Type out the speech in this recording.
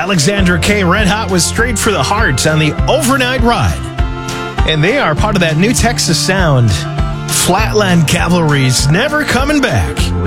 Alexandra K. Red Hot was straight for the heart on the overnight ride. And they are part of that new Texas sound. Flatland Cavalry's never coming back.